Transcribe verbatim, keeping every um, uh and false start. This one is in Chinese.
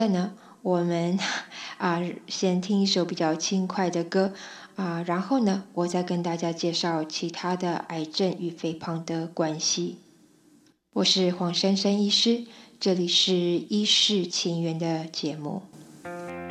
呢，我们啊先听一首比较轻快的歌啊，然后呢，我再跟大家介绍其他的癌症与肥胖的关系。我是黄珊珊医师，这里是医事情缘的节目。